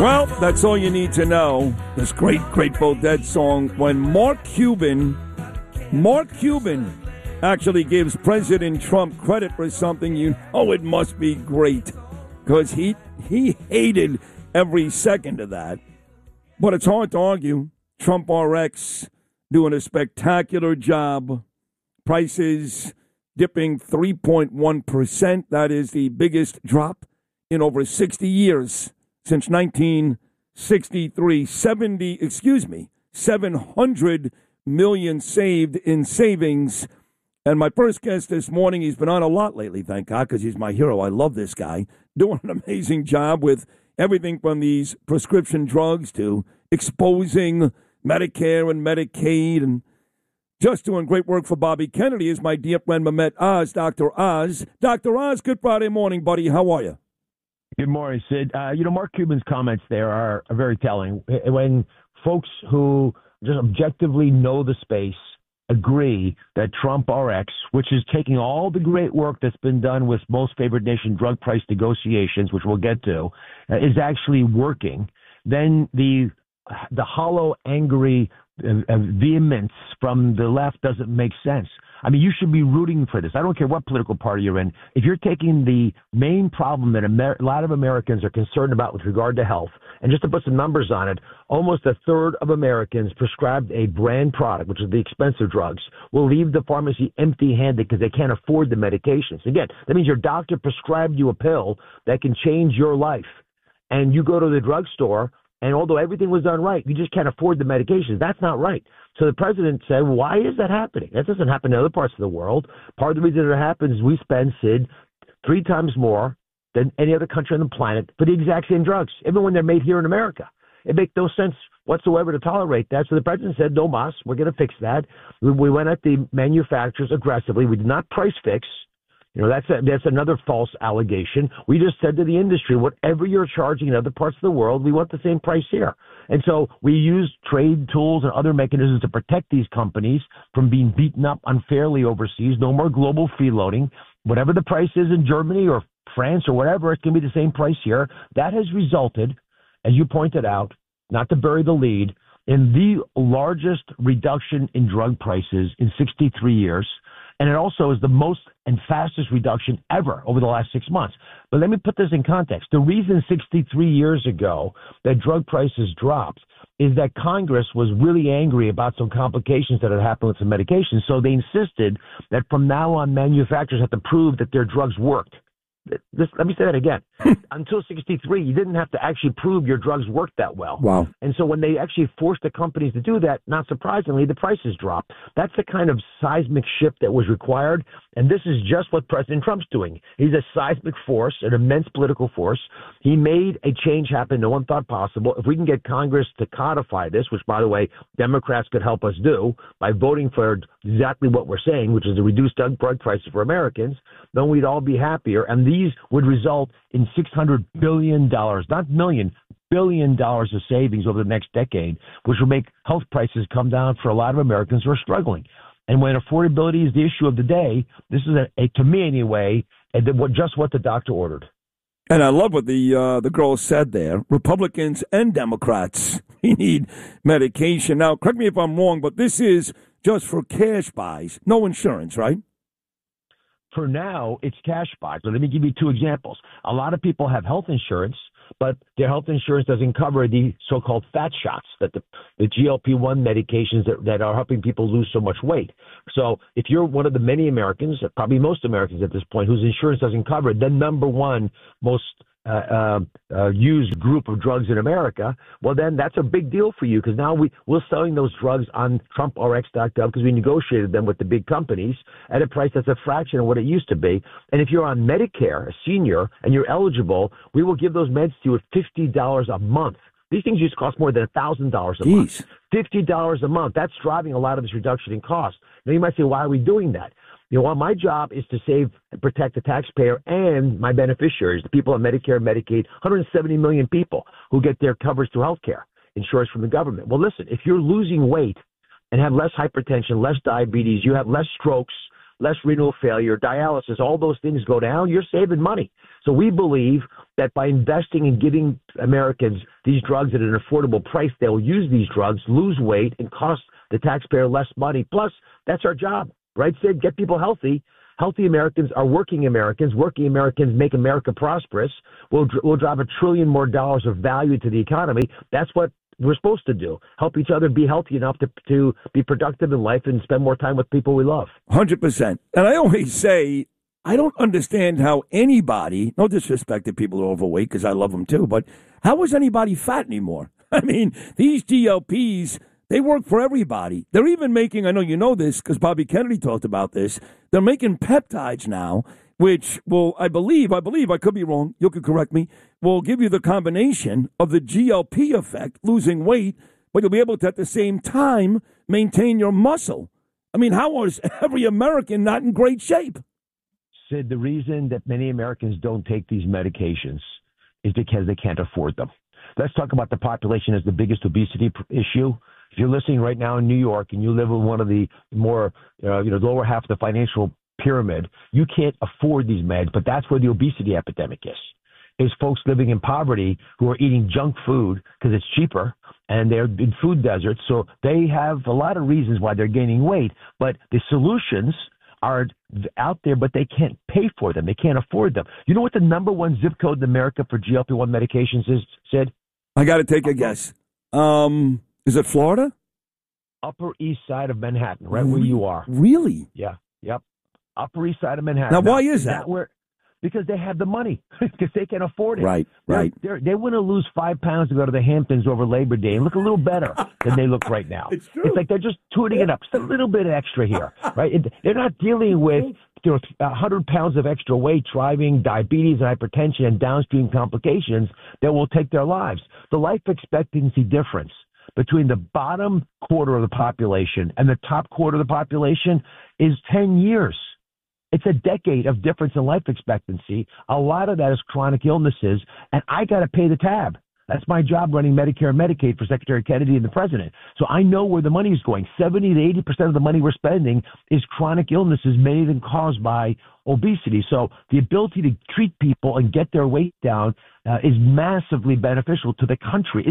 Well, that's all you need to know. This great Grateful Dead song. When Mark Cuban actually gives President Trump credit for something, you know it must be great. Because he hated every second of that. But it's hard to argue. Trump RX doing a spectacular job. Prices dipping 3.1%. That is the biggest drop in over 60 years. Since 1963, 700 million saved in savings. And my first guest this morning, he's been on a lot lately, thank God, because he's my hero. I love this guy. Doing an amazing job with everything from these prescription drugs to exposing Medicare and Medicaid, and just doing great work for Bobby Kennedy is my dear friend Mehmet Oz, Dr. Oz. Dr. Oz, good Friday morning, buddy. How are you? Good morning, Sid. Mark Cuban's comments there are very telling. When folks who just objectively know the space agree that Trump RX, which is taking all the great work that's been done with most favored nation drug price negotiations, which we'll get to, is actually working, then the hollow, angry vehemence from the left doesn't make sense. I mean, you should be rooting for this. I don't care what political party you're in. If you're taking the main problem that a lot of Americans are concerned about with regard to health, and just to put some numbers on it, almost a third of Americans prescribed a brand product, which is the expensive drugs, will leave the pharmacy empty-handed because they can't afford the medications. Again, that means your doctor prescribed you a pill that can change your life, and you go to the drugstore, and although everything was done right, you just can't afford the medications. That's not right. So the president said, why is that happening? That doesn't happen in other parts of the world. Part of the reason it happens is we spend, Sid, 3 times more than any other country on the planet for the exact same drugs, even when they're made here in America. It makes no sense whatsoever to tolerate that. So the president said, no mas, we're going to fix that. We went at the manufacturers aggressively. We did not price fix. That's another false allegation. We just said to the industry, whatever you're charging in other parts of the world, we want the same price here. And so we use trade tools and other mechanisms to protect these companies from being beaten up unfairly overseas. No more global freeloading. Whatever the price is in Germany or France or whatever, it's going to be the same price here. That has resulted, as you pointed out, not to bury the lead, in the largest reduction in drug prices in 63 years. And it also is the most and fastest reduction ever over the last 6 months. But let me put this in context. The reason 63 years ago that drug prices dropped is that Congress was really angry about some complications that had happened with some medications. So they insisted that from now on, manufacturers have to prove that their drugs worked. Let me say that again. Until 63, you didn't have to actually prove your drugs worked that well. Wow. And so when they actually forced the companies to do that, not surprisingly, the prices dropped. That's the kind of seismic shift that was required. And this is just what President Trump's doing. He's a seismic force, an immense political force. He made a change happen no one thought possible. If we can get Congress to codify this, which, by the way, Democrats could help us do by voting for exactly what we're saying, which is to reduce drug prices for Americans, then we'd all be happier. And these would result in $600 billion, not million, $1 billion of savings over the next decade, which will make health prices come down for a lot of Americans who are struggling. And when affordability is the issue of the day, this is, to me anyway, just what the doctor ordered. And I love what the girl said there. Republicans and Democrats, we need medication. Now, correct me if I'm wrong, but this is just for cash buys, no insurance, right? For now, it's cash buys. So let me give you 2 examples. A lot of people have health insurance, but their health insurance doesn't cover the so-called fat shots, that the GLP-1 medications that are helping people lose so much weight. So if you're one of the many Americans, probably most Americans at this point, whose insurance doesn't cover it, the number one most used group of drugs in America, well, then that's a big deal for you, because now we're selling those drugs on TrumpRx.gov because we negotiated them with the big companies at a price that's a fraction of what it used to be. And if you're on Medicare, a senior, and you're eligible, we will give those meds to you at $50 a month. These things used to cost more than $1,000 a month. $50 a month. That's driving a lot of this reduction in cost. Now, you might say, why are we doing that? My job is to save and protect the taxpayer and my beneficiaries, the people on Medicare and Medicaid, 170 million people who get their coverage through health care insurance from the government. Well, listen, if you're losing weight and have less hypertension, less diabetes, you have less strokes, less renal failure, dialysis, all those things go down, you're saving money. So we believe that by investing in giving Americans these drugs at an affordable price, they'll use these drugs, lose weight, and cost the taxpayer less money. Plus, that's our job, right, Sid? Get people healthy. Healthy Americans are working Americans. Working Americans make America prosperous. We'll drive $1 trillion more of value to the economy. That's what we're supposed to do. Help each other be healthy enough to be productive in life and spend more time with people we love. 100%. And I always say, I don't understand how anybody, no disrespect to people who are overweight, because I love them too, but how is anybody fat anymore? I mean, these GLPs, they work for everybody. They're even making, I know you know this because Bobby Kennedy talked about this, they're making peptides now, which will, I believe, I could be wrong, you could correct me, will give you the combination of the GLP effect, losing weight, but you'll be able to at the same time maintain your muscle. I mean, how is every American not in great shape? Sid, the reason that many Americans don't take these medications is because they can't afford them. Let's talk about the population as the biggest obesity issue. If you're listening right now in New York and you live in one of the more, lower half of the financial pyramid, you can't afford these meds, but that's where the obesity epidemic is folks living in poverty who are eating junk food because it's cheaper and they're in food deserts. So they have a lot of reasons why they're gaining weight, but the solutions are out there, but they can't pay for them. They can't afford them. You know what the number one zip code in America for GLP-1 medications is, Sid? I got to take a guess. Is it Florida? Upper East Side of Manhattan, right where you are. Really? Yeah. Yep. Upper East Side of Manhattan. Now, why is that? Because they have the money, because they can afford it. Right. They want to lose 5 pounds to go to the Hamptons over Labor Day and look a little better than they look right now. It's true. It's like they're just tuning it up, just a little bit extra here, right? They're not dealing with 100 pounds of extra weight, driving diabetes and hypertension and downstream complications that will take their lives. The life expectancy difference between the bottom quarter of the population and the top quarter of the population is 10 years. It's a decade of difference in life expectancy. A lot of that is chronic illnesses, and I got to pay the tab. That's my job running Medicare and Medicaid for Secretary Kennedy and the president. So I know where the money is going. 70 to 80% of the money we're spending is chronic illnesses, many of them caused by obesity. So the ability to treat people and get their weight down is massively beneficial to the country,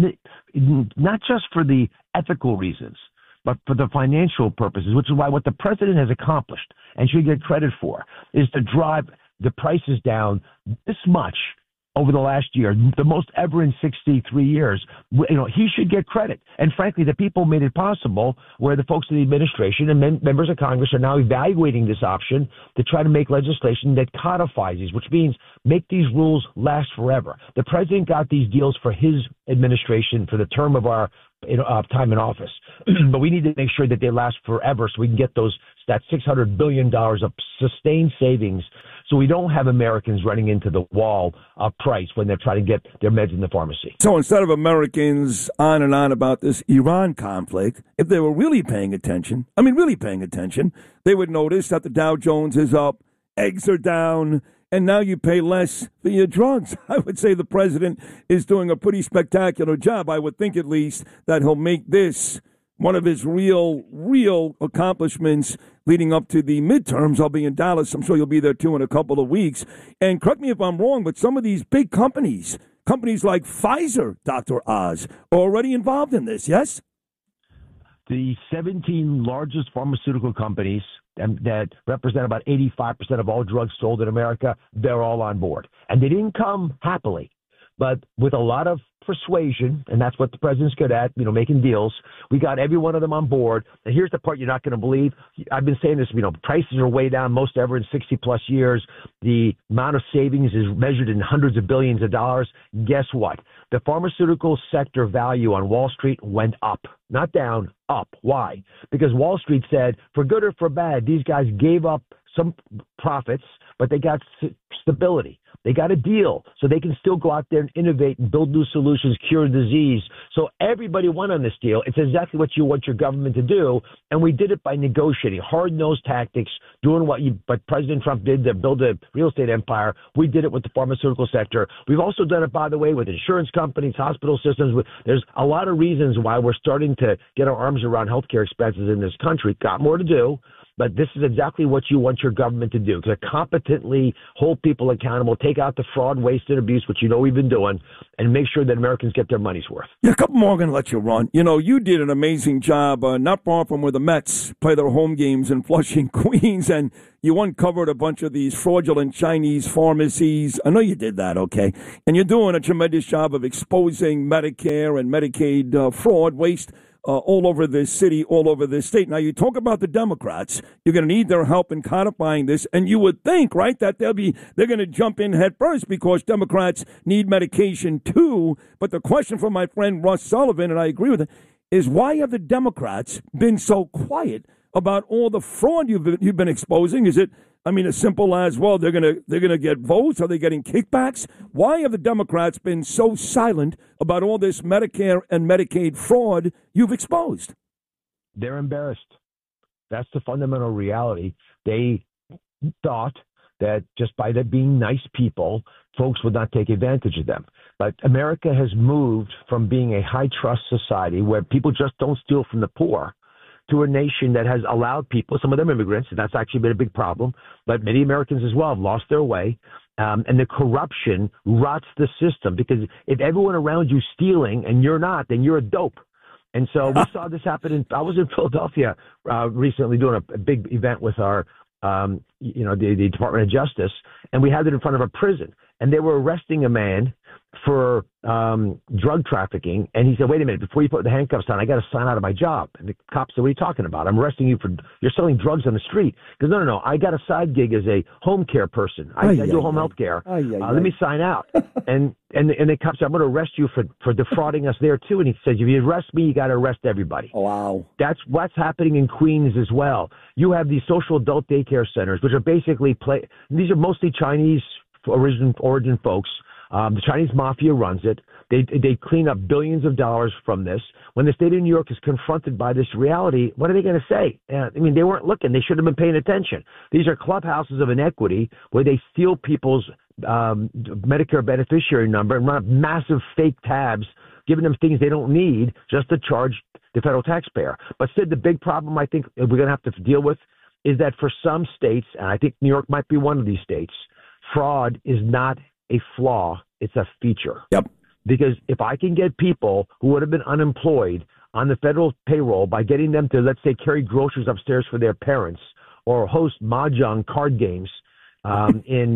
not just for the ethical reasons, but for the financial purposes, which is why what the president has accomplished and should get credit for is to drive the prices down this much over the last year, the most ever in 63 years. He should get credit. And frankly, the people made it possible, where the folks in the administration and members of Congress are now evaluating this option to try to make legislation that codifies these, which means make these rules last forever. The president got these deals for his administration for the term of our time in office. But we need to make sure that they last forever so we can get that $600 billion of sustained savings so we don't have Americans running into the wall of price when they're trying to get their meds in the pharmacy. So instead of Americans on and on about this Iran conflict, if they were really paying attention, they would notice that the Dow Jones is up, eggs are down, and now you pay less for your drugs. I would say the president is doing a pretty spectacular job. I would think at least that he'll make this one of his real accomplishments leading up to the midterms. I'll be in Dallas. I'm sure you'll be there too in a couple of weeks. And correct me if I'm wrong, but some of these big companies like Pfizer, Dr. Oz, are already involved in this, yes? The 17 largest pharmaceutical companies that represent about 85% of all drugs sold in America, they're all on board. And they didn't come happily, but with a lot of persuasion, and that's what the president's good at, making deals. We got every one of them on board. And here's the part you're not going to believe. I've been saying this, prices are way down, most ever in 60 plus years. The amount of savings is measured in hundreds of billions of dollars. Guess what? The pharmaceutical sector value on Wall Street went up, not down, up. Why? Because Wall Street said, for good or for bad, these guys gave up some profits, but they got stability. They got a deal, so they can still go out there and innovate and build new solutions, cure disease. So everybody won on this deal. It's exactly what you want your government to do, and we did it by negotiating, hard-nosed tactics, doing what President Trump did to build a real estate empire. We did it with the pharmaceutical sector. We've also done it, by the way, with insurance companies, hospital systems. There's a lot of reasons why we're starting to get our arms around healthcare expenses in this country. Got more to do. but this is exactly what you want your government to do, to competently hold people accountable, take out the fraud, waste, and abuse, which you know we've been doing, and make sure that Americans get their money's worth. Yeah, a couple more I'm going to let you run. You know, you did an amazing job not far from where the Mets play their home games in Flushing, Queens, and you uncovered a bunch of these fraudulent Chinese pharmacies. I know you did that, okay? And you're doing a tremendous job of exposing Medicare and Medicaid fraud, waste, all over this city, all over this state. Now, you talk about the Democrats. You're going to need their help in codifying this, and you would think, right, that they're going to jump in head first because Democrats need medication too. But the question from my friend Russ Sullivan, and I agree with it, is why have the Democrats been so quiet about all the fraud you've been exposing? Is it, I mean, as simple as, well, they're gonna get votes? Are they getting kickbacks? Why have the Democrats been so silent about all this Medicare and Medicaid fraud you've exposed? They're embarrassed. That's the fundamental reality. They thought that just by them being nice people, folks would not take advantage of them. But America has moved from being a high-trust society where people just don't steal from the poor to a nation that has allowed people, some of them immigrants, and that's actually been a big problem, but many Americans as well have lost their way. And the corruption rots the system, because if everyone around you stealing and you're not, then you're a dope. And so we saw this happen. I was in Philadelphia recently doing a big event with our, the Department of Justice, and we had it in front of a prison. And they were arresting a man for drug trafficking. And he said, wait a minute, before you put the handcuffs on, I got to sign out of my job. And the cop said, what are you talking about? I'm arresting you for you're selling drugs on the street. He goes, no, I got a side gig as a home care person. I do home health care. Let me sign out. and the cop said, I'm going to arrest you for defrauding us there too. And he says, if you arrest me, you got to arrest everybody. Oh, wow. That's what's happening in Queens as well. You have these social adult daycare centers, which are basically these are mostly Chinese origin folks. The Chinese mafia runs it. They clean up billions of dollars from this. When the state of New York is confronted by this reality, what are they going to say? I mean, they weren't looking. They should have been paying attention. These are clubhouses of inequity where they steal people's Medicare beneficiary number and run up massive fake tabs, giving them things they don't need just to charge the federal taxpayer. But Sid, the big problem I think we're going to have to deal with is that for some states, and I think New York might be one of these states, fraud is not a flaw, it's a feature. Yep. Because if I can get people who would have been unemployed on the federal payroll by getting them to, let's say, carry groceries upstairs for their parents or host mahjong card games in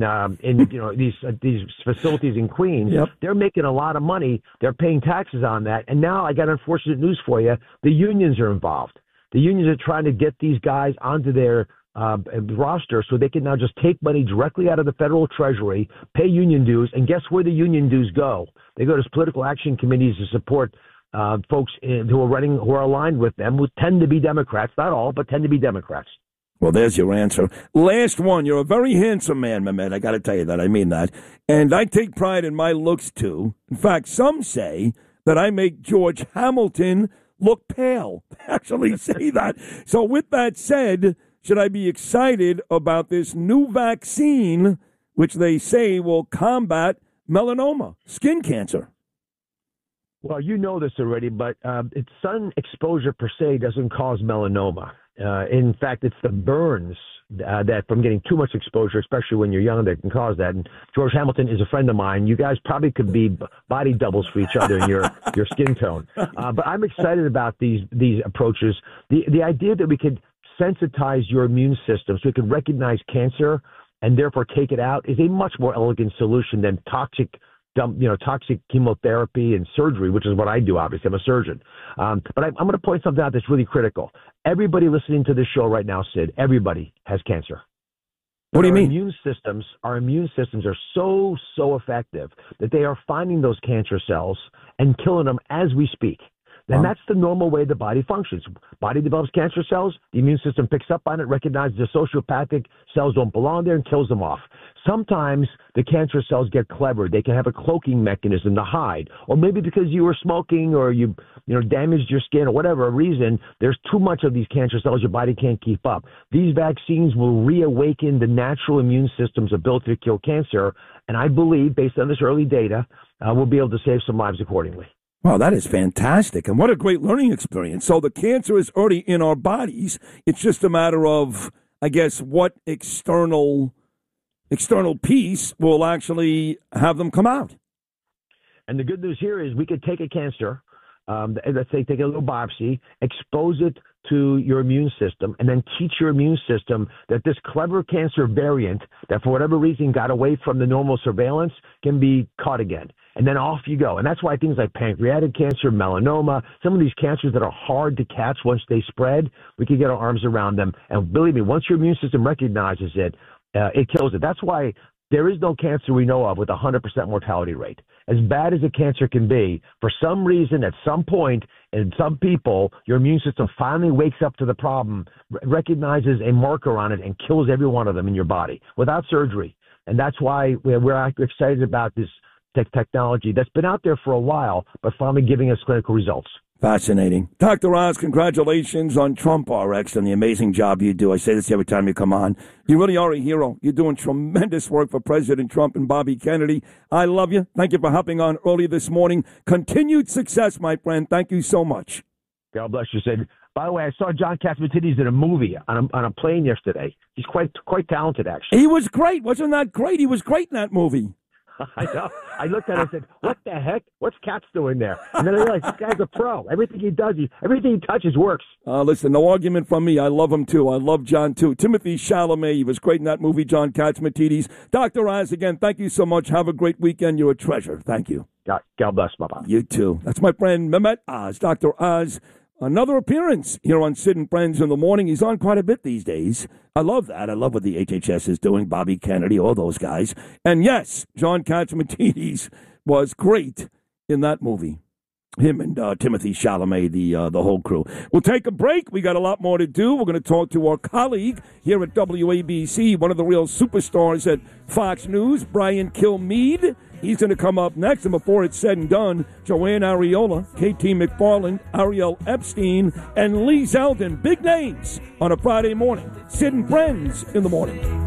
these facilities in Queens, yep, they're making a lot of money. They're paying taxes on that. And now I got unfortunate news for you. The unions are involved. The unions are trying to get these guys onto their roster so they can now just take money directly out of the federal treasury, pay union dues, and guess where the union dues go? They go to political action committees to support folks who are aligned with them, who tend to be Democrats, not all, but tend to be Democrats. Well, there's your answer. Last one. You're a very handsome man, Mehmet. I got to tell you that. I mean that. And I take pride in my looks, too. In fact, some say that I make George Hamilton look pale. Actually say that. So with that said, should I be excited about this new vaccine, which they say will combat melanoma, skin cancer? Well, you know this already, but sun exposure per se doesn't cause melanoma. In fact, it's the burns that from getting too much exposure, especially when you're young, that can cause that. And George Hamilton is a friend of mine. You guys probably could be body doubles for each other in your skin tone. But I'm excited about these approaches. The idea that we could sensitize your immune system so we can recognize cancer and therefore take it out is a much more elegant solution than toxic chemotherapy and surgery, which is what I do. Obviously, I'm a surgeon. But I'm going to point something out that's really critical. Everybody listening to this show right now, Sid, everybody has cancer. What do you mean? Our immune systems are so effective that they are finding those cancer cells and killing them as we speak. And that's the normal way the body functions. Body develops cancer cells, the immune system picks up on it, recognizes the sociopathic cells don't belong there, and kills them off. Sometimes the cancer cells get clever. They can have a cloaking mechanism to hide. Or maybe because you were smoking or you damaged your skin or whatever reason, there's too much of these cancer cells, your body can't keep up. These vaccines will reawaken the natural immune system's ability to kill cancer. And I believe, based on this early data, we'll be able to save some lives accordingly. Wow, that is fantastic. And what a great learning experience. So the cancer is already in our bodies. It's just a matter of, I guess, what external piece will actually have them come out. And the good news here is we could take a cancer, let's say take a little biopsy, expose it to your immune system, and then teach your immune system that this clever cancer variant that for whatever reason got away from the normal surveillance can be caught again. And then off you go. And that's why things like pancreatic cancer, melanoma, some of these cancers that are hard to catch once they spread, we can get our arms around them. And believe me, once your immune system recognizes it, it kills it. That's why there is no cancer we know of with a 100% mortality rate. As bad as a cancer can be, for some reason, at some point, in some people, your immune system finally wakes up to the problem, recognizes a marker on it, and kills every one of them in your body without surgery. And that's why we're excited about this technology that's been out there for a while, but finally giving us clinical results. Fascinating. Dr. Oz, congratulations on Trump RX and the amazing job you do. I say this every time you come on. You really are a hero. You're doing tremendous work for President Trump and Bobby Kennedy. I love you. Thank you for hopping on early this morning. Continued success, my friend. Thank you so much. God bless you, Sid. By the way, I saw John Catsimatidis in a movie on a plane yesterday. He's quite talented, actually. He was great. Wasn't that great? He was great in that movie. I know. I looked at it and said, what the heck? What's Katz doing there? And then I realized this guy's a pro. Everything he does, everything he touches works. Listen, no argument from me. I love him, too. I love John, too. Timothy Chalamet, he was great in that movie, John Catsimatidis. Dr. Oz, again, thank you so much. Have a great weekend. You're a treasure. Thank you. God bless, Baba. You, too. That's my friend Mehmet Oz, Dr. Oz. Another appearance here on Sid and Friends in the Morning. He's on quite a bit these days. I love that. I love what the HHS is doing, Bobby Kennedy, all those guys. And yes, John Catsimatidis was great in that movie. Him and Timothy Chalamet, the whole crew. We'll take a break. We got a lot more to do. We're going to talk to our colleague here at WABC, one of the real superstars at Fox News, Brian Kilmeade. He's going to come up next. And before it's said and done, Joanne Ariola, KT McFarland, Ariel Epstein, and Lee Zeldin. Big names on a Friday morning. Sid and Friends in the Morning.